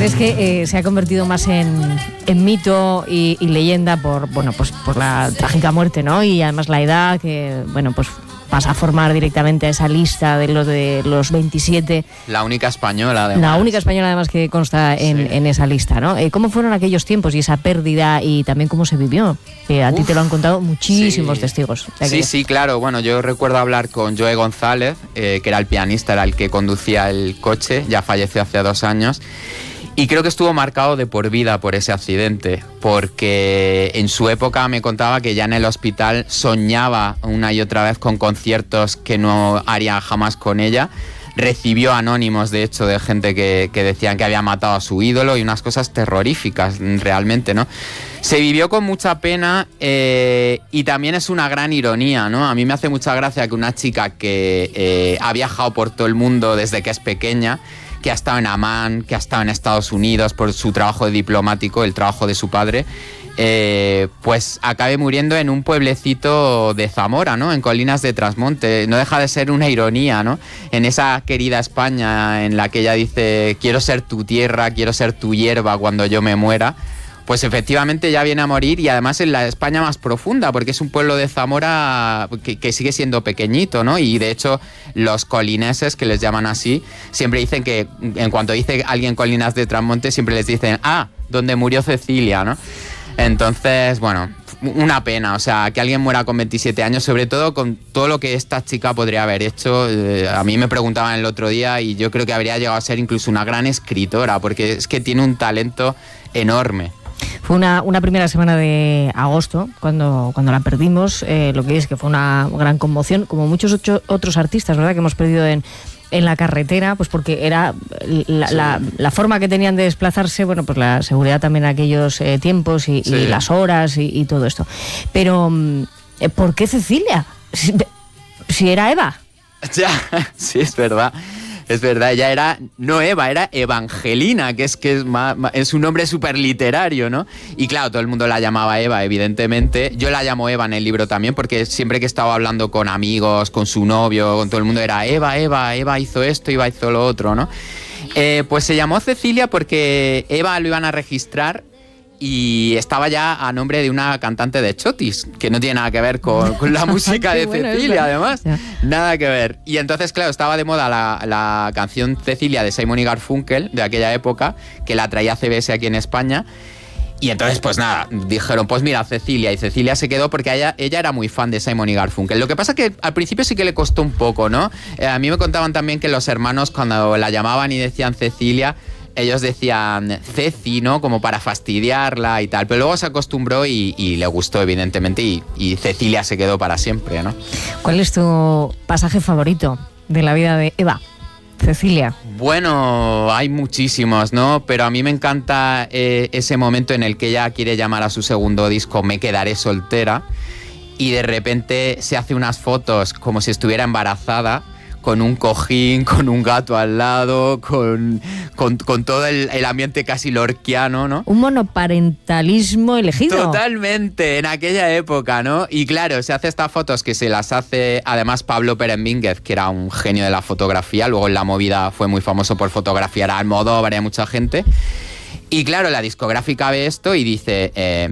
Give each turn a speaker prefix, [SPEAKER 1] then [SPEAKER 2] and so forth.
[SPEAKER 1] ¿Crees que se ha convertido más en mito y leyenda por la trágica muerte, ¿no? Y además la edad que, pues pasa a formar directamente a esa lista de los 27.
[SPEAKER 2] La única española, además.
[SPEAKER 1] La única española, además, que consta en esa lista, ¿no? ¿Cómo fueron aquellos tiempos y esa pérdida y también cómo se vivió? A ti te lo han contado muchísimos testigos.
[SPEAKER 2] Sí, claro. Bueno, yo recuerdo hablar con Joe González, que era el pianista, era el que conducía el coche, ya falleció hace 2 años. Y creo que estuvo marcado de por vida por ese accidente, porque en su época me contaba que ya en el hospital soñaba una y otra vez con conciertos que no haría jamás con ella. Recibió anónimos, de hecho, de gente que decían que había matado a su ídolo y unas cosas terroríficas realmente, ¿no? Se vivió con mucha pena y también es una gran ironía, ¿no? A mí me hace mucha gracia que una chica que ha viajado por todo el mundo desde que es pequeña, que ha estado en Amán, que ha estado en Estados Unidos por su trabajo diplomático, el trabajo de su padre, pues acabe muriendo en un pueblecito de Zamora, ¿no? En Colinas de Trasmonte. No deja de ser una ironía, ¿no? En esa querida España en la que ella dice: quiero ser tu tierra, quiero ser tu hierba cuando yo me muera. Pues efectivamente ya viene a morir, y además en la España más profunda, porque es un pueblo de Zamora que sigue siendo pequeñito, ¿no? Y de hecho los colineses, que les llaman así, siempre dicen que en cuanto dice alguien Colinas de Trasmonte, siempre les dicen: ah, donde murió Cecilia, ¿no? Entonces, bueno, una pena, o sea, que alguien muera con 27 años, sobre todo con todo lo que esta chica podría haber hecho. A mí me preguntaban el otro día y yo creo que habría llegado a ser incluso una gran escritora, porque es que tiene un talento enorme.
[SPEAKER 1] Fue una primera semana de agosto cuando la perdimos, lo que es que fue una gran conmoción, como muchos otros artistas, ¿verdad?, que hemos perdido en la carretera, pues porque era la forma que tenían de desplazarse, pues la seguridad también en aquellos tiempos y las horas y todo esto. Pero, ¿por qué Cecilia? Si era Eva.
[SPEAKER 2] Ya, sí, es verdad. Es verdad, ella era, no Eva, era Evangelina, que es un nombre súper literario, ¿no? Y claro, todo el mundo la llamaba Eva, evidentemente. Yo la llamo Eva en el libro también, porque siempre que estaba hablando con amigos, con su novio, con todo el mundo, era Eva hizo esto, Eva hizo lo otro, ¿no? Pues se llamó Cecilia porque Eva lo iban a registrar y estaba ya a nombre de una cantante de chotis, que no tiene nada que ver con la música de Cecilia, además. Ya. Nada que ver. Y entonces, claro, estaba de moda la canción Cecilia de Simon y Garfunkel, de aquella época, que la traía CBS aquí en España. Y entonces, pues nada, dijeron, pues mira, Cecilia. Y Cecilia se quedó porque ella era muy fan de Simon y Garfunkel. Lo que pasa es que al principio sí que le costó un poco, ¿no? A mí me contaban también que los hermanos, cuando la llamaban y decían Cecilia, ellos decían Ceci, ¿no? Como para fastidiarla y tal. Pero luego se acostumbró y le gustó, evidentemente. Y Cecilia se quedó para siempre, ¿no?
[SPEAKER 1] ¿Cuál es tu pasaje favorito de la vida de Eva, Cecilia?
[SPEAKER 2] Bueno, hay muchísimos, ¿no? Pero a mí me encanta ese momento en el que ella quiere llamar a su segundo disco Me quedaré soltera. Y de repente se hace unas fotos como si estuviera embarazada, con un cojín, con un gato al lado, con todo el ambiente casi lorquiano, ¿no?
[SPEAKER 1] Un monoparentalismo elegido.
[SPEAKER 2] Totalmente, en aquella época, ¿no? Y claro, se hace estas fotos que se las hace además Pablo Pérez Mínguez, que era un genio de la fotografía. Luego en la movida fue muy famoso por fotografiar a Almodóvar y a mucha gente. Y claro, la discográfica ve esto y dice,